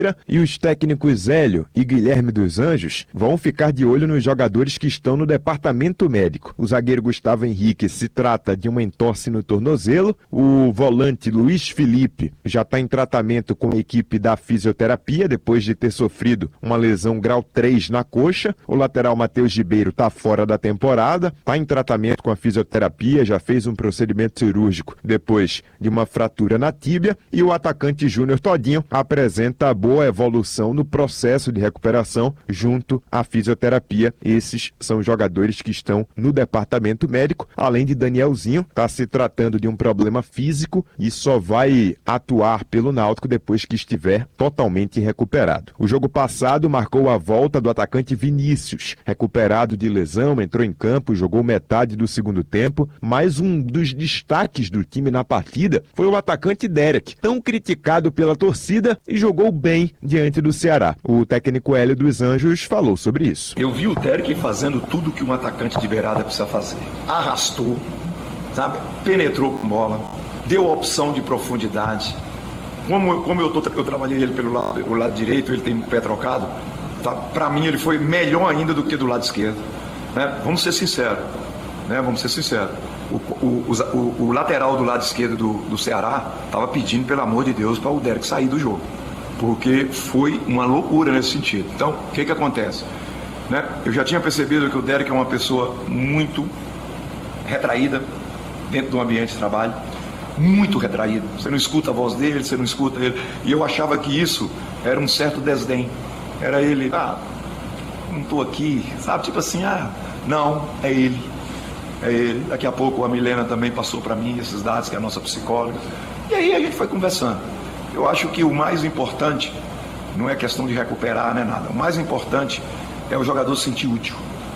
e os técnicos Hélio e Guilherme dos Anjos vão ficar de olho nos jogadores que estão no departamento médico. O zagueiro Gustavo Henrique se trata de uma entorse no tornozelo, o volante Luiz Felipe já está em tratamento com a equipe da fisioterapia depois de ter sofrido uma lesão grau 3 na coxa, o lateral Matheus Ribeiro está fora da temporada, está em tratamento com a fisioterapia, já fez um procedimento cirúrgico depois de uma fratura na tíbia, e o atacante Júnior Todinho apresenta boa evolução no processo de recuperação junto à fisioterapia. Esses são jogadores que estão no departamento médico, além de Danielzinho, está se tratando de um problema físico e só vai atuar pelo Náutico depois que estiver totalmente recuperado. O jogo passado marcou a volta do atacante Vinícius, recuperado de lesão, entrou em campo, jogou metade do segundo tempo, mas um dos destaques do time na partida foi o atacante Derek, tão criticado pela torcida, e jogou bem diante do Ceará. O técnico Hélio dos Anjos falou sobre isso. Eu vi o Derek fazendo tudo que um atacante de beirada precisa fazer. Arrastou, sabe? Penetrou com bola, deu opção de profundidade. Como eu trabalhei ele pelo lado direito, ele tem o pé trocado, tá? Para mim ele foi melhor ainda do que do lado esquerdo. Né? Vamos ser sinceros. O lateral do lado esquerdo do Ceará estava pedindo, pelo amor de Deus, para o Derek sair do jogo, porque foi uma loucura nesse sentido. Então, o que acontece? Né? Eu já tinha percebido que o Derek é uma pessoa muito retraída dentro do ambiente de trabalho, muito retraído. Você não escuta a voz dele, você não escuta ele. E eu achava que isso era um certo desdém. Era ele, não estou aqui, sabe? Tipo assim, não, é ele. É ele. Daqui a pouco a Milena também passou para mim esses dados, que é a nossa psicóloga. E aí a gente foi conversando. Eu acho que o mais importante não é questão de recuperar, não é nada. O mais importante é o jogador se sentir útil.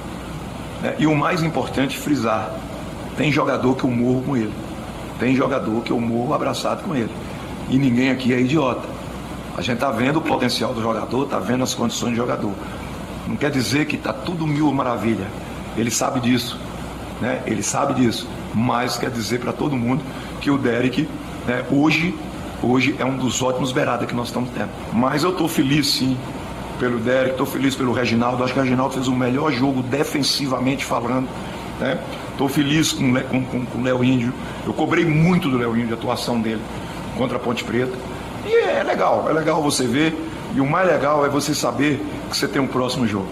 Né? E o mais importante, frisar, tem jogador que eu morro com ele. Tem jogador que eu morro abraçado com ele. E ninguém aqui é idiota. A gente está vendo o potencial do jogador, está vendo as condições do jogador. Não quer dizer que está tudo mil maravilha. Ele sabe disso. Né? Ele sabe disso, mas quer dizer para todo mundo que o Derek, né, hoje é um dos ótimos beiradas que nós estamos tendo. Mas eu estou feliz sim pelo Derek, estou feliz pelo Reginaldo. Acho que o Reginaldo fez o melhor jogo defensivamente falando. Estou feliz com o Léo Índio. Eu cobrei muito do Léo Índio, a atuação dele contra a Ponte Preta. E é legal você ver. E o mais legal é você saber que você tem um próximo jogo.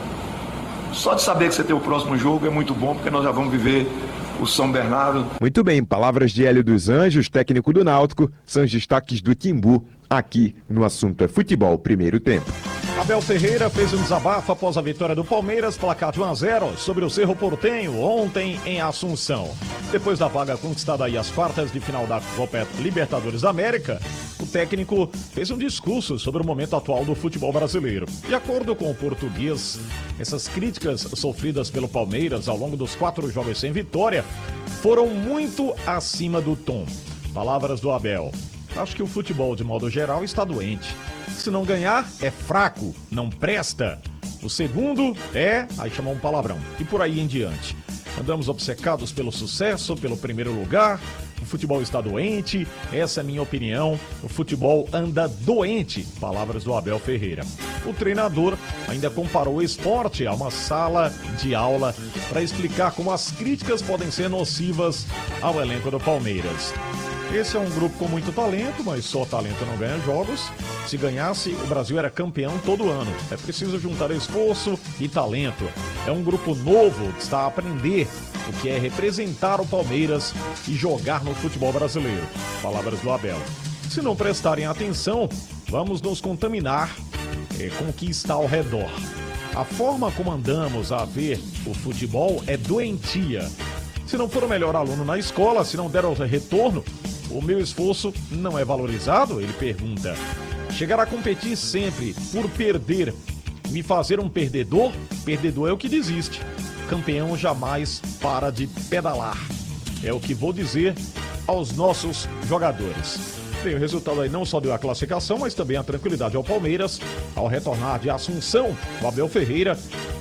Só de saber que você tem o próximo jogo é muito bom, porque nós já vamos viver o São Bernardo. Muito bem, palavras de Hélio dos Anjos, técnico do Náutico, são os destaques do Timbu, aqui no Assunto é Futebol, primeiro tempo. Abel Ferreira fez um desabafo após a vitória do Palmeiras, placar de 1-0, sobre o Cerro Porteño, ontem em Assunção. Depois da vaga conquistada aí às quartas de final da Copa Libertadores da América, o técnico fez um discurso sobre o momento atual do futebol brasileiro. De acordo com o português, essas críticas sofridas pelo Palmeiras ao longo dos 4 jogos sem vitória foram muito acima do tom. Palavras do Abel. Acho que o futebol, de modo geral, está doente. Se não ganhar, é fraco, não presta. O segundo aí chamou um palavrão. E por aí em diante. Andamos obcecados pelo sucesso, pelo primeiro lugar. O futebol está doente, essa é a minha opinião. O futebol anda doente. Palavras do Abel Ferreira. O treinador ainda comparou o esporte a uma sala de aula para explicar como as críticas podem ser nocivas ao elenco do Palmeiras. Esse é um grupo com muito talento, mas só talento não ganha jogos. Se ganhasse, o Brasil era campeão todo ano. É preciso juntar esforço e talento. É um grupo novo que está a aprender o que é representar o Palmeiras e jogar no futebol brasileiro. Palavras do Abel. Se não prestarem atenção, vamos nos contaminar com o que está ao redor. A forma como andamos a ver o futebol é doentia. Se não for o melhor aluno na escola, se não der o retorno, o meu esforço não é valorizado? Ele pergunta. Chegar a competir sempre por perder, me fazer um perdedor? Perdedor é o que desiste. Campeão jamais para de pedalar. É o que vou dizer aos nossos jogadores. Bem, o resultado aí não só deu a classificação, mas também a tranquilidade ao Palmeiras ao retornar de Assunção. O Abel Ferreira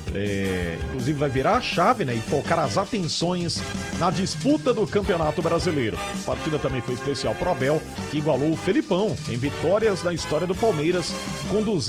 inclusive vai virar a chave, né, e focar as atenções na disputa do Campeonato Brasileiro. A partida também foi especial para o Abel, que igualou o Felipão em vitórias na história do Palmeiras, conduzindo